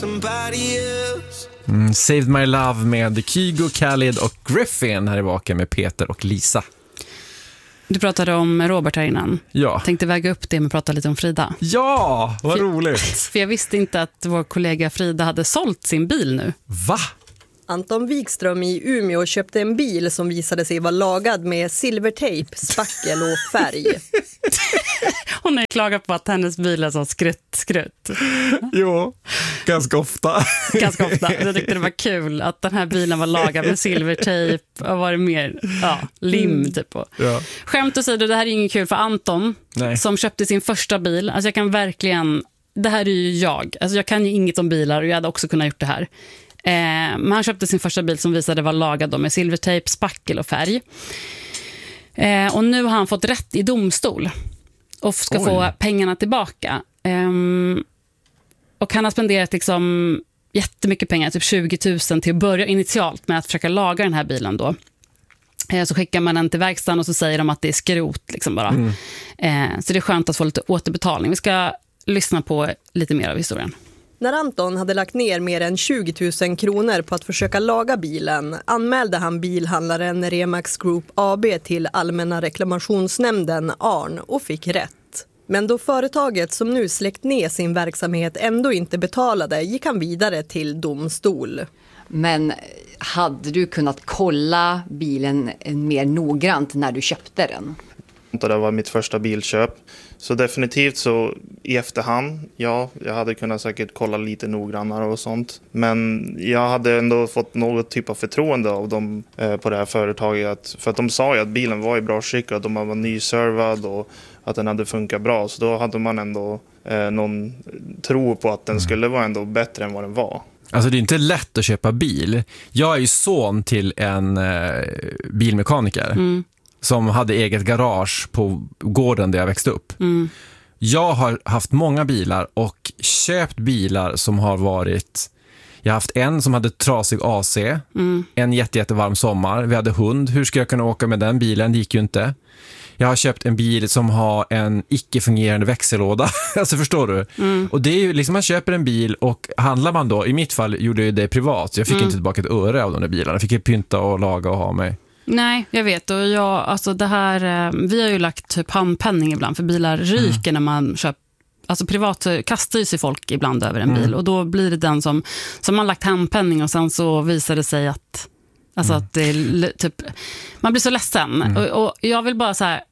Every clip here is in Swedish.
Saved My Love med Kygo, Khalid och Griffin här i Vaken med Peter och Lisa. Du pratade om Robert här innan. Ja. Tänkte väga upp det med att prata lite om Frida. Ja, vad roligt. För jag visste inte att vår kollega Frida hade sålt sin bil nu. Va? Anton Wikström i Umeå köpte en bil som visade sig vara lagad med silvertejp, spackel och färg. Hon har klagat på att hennes bil är så skrutt. Jo, ganska ofta. Ganska ofta. Jag tyckte det var kul att den här bilen var lagad med silvertejp och var det mer lim typ. Ja. Skämt åsido, det här är inget kul för Anton. Nej. Som köpte sin första bil. Alltså jag kan verkligen, det här är ju jag. Alltså jag kan ju inget om bilar och jag hade också kunnat gjort det här. Men han köpte sin första bil som visade var lagad då med silvertejp, spackel och färg. Och nu har han fått rätt i domstol och ska få pengarna tillbaka. Och han har spenderat liksom jättemycket pengar, typ 20 000 till att börja initialt med att försöka laga den här bilen då. Så skickar man den till verkstaden och så säger de att det är skrot liksom bara. Så det är skönt att få lite återbetalning. Vi ska lyssna på lite mer av historien. När Anton hade lagt ner mer än 20 000 kronor på att försöka laga bilen anmälde han bilhandlaren Remax Group AB till Allmänna reklamationsnämnden ARN och fick rätt. Men då företaget som nu släckt ner sin verksamhet ändå inte betalade gick han vidare till domstol. Men hade du kunnat kolla bilen mer noggrant när du köpte den? Det var mitt första bilköp. Så definitivt så i efterhand, ja, jag hade kunnat säkert kolla lite noggrannare och sånt. Men jag hade ändå fått något typ av förtroende av dem på det här företaget. För att de sa ju att bilen var i bra skick och att de var nyservad och att den hade funkat bra. Så då hade man ändå någon tro på att den skulle vara ändå bättre än vad den var. Alltså det är inte lätt att köpa bil. Jag är ju son till en bilmekaniker. Som hade eget garage på gården där jag växte upp. Jag har haft många bilar och köpt bilar som har varit... Jag har haft en som hade trasig AC, en jättevarm sommar. Vi hade hund. Hur ska jag kunna åka med den bilen? Det gick ju inte. Jag har köpt en bil som har en icke-fungerande växellåda. Alltså förstår du? Och det är ju liksom man köper en bil och handlar man då, i mitt fall gjorde jag det privat. Jag fick inte tillbaka ett öre av de där bilarna. Jag fick ju pynta och laga och ha mig. Nej, jag vet. Och alltså det här, vi har ju lagt typ handpenning ibland för bilar ryker när man köper. Alltså privat kastar sig folk ibland över en bil och då blir det den som man lagt handpenning och sen så visar det sig att alltså att det är typ man blir så ledsen och jag vill bara så här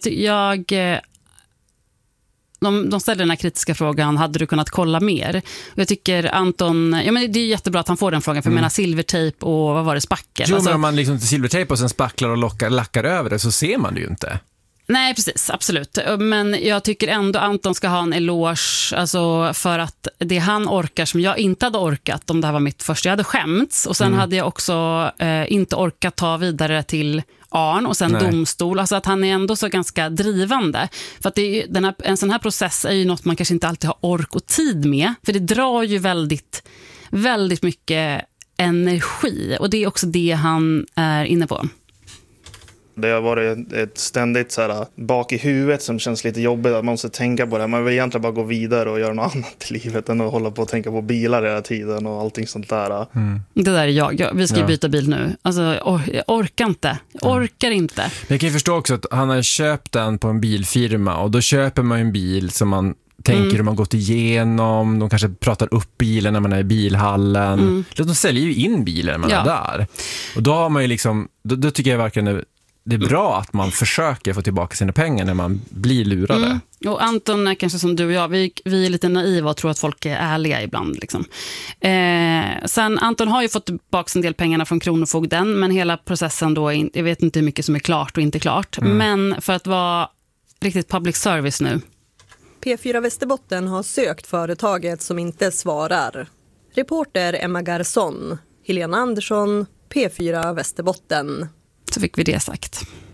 de ställer den här kritiska frågan, hade du kunnat kolla mer? Och jag tycker Anton, ja men det är jättebra att han får den frågan för jag menar silvertejp och vad var det, spackel? Jo, alltså, men om man liksom silvertejp och sen spacklar och lackar över det så ser man det ju inte. Nej, precis, absolut. Men jag tycker ändå Anton ska ha en eloge alltså för att det han orkar som jag inte hade orkat om det här var mitt första. Jag hade skämts och sen hade jag också inte orkat ta vidare till ARN och sen domstol. Alltså att han är ändå så ganska drivande. För att det är, en sån här process är ju något man kanske inte alltid har ork och tid med. För det drar ju väldigt, väldigt mycket energi och det är också det han är inne på. Det har varit ett ständigt så här, bak i huvudet som känns lite jobbigt att man måste tänka på det. Man vill egentligen bara gå vidare och göra något annat i livet än att hålla på och tänka på bilar hela tiden och allting sånt där. Det där är jag. Vi ska ju byta bil nu. Alltså, jag orkar inte. Jag orkar inte. Men jag kan ju förstå också att han har köpt den på en bilfirma och då köper man en bil som man tänker hur man gått igenom. De kanske pratar upp bilen när man är i bilhallen. De säljer ju in bilen när man är där. Och då har man ju liksom, då tycker jag verkligen det är bra att man försöker få tillbaka sina pengar när man blir lurade. Och Anton är kanske som du och jag, vi är lite naiva och tror att folk är ärliga ibland. Liksom. Sen Anton har ju fått tillbaka en del pengarna från Kronofogden, men hela processen då, jag vet inte hur mycket som är klart och inte klart. Men för att vara riktigt public service nu. P4 Västerbotten har sökt företaget som inte svarar. Reporter Emma Garsson, Helena Andersson, P4 Västerbotten. Så fick vi det sagt.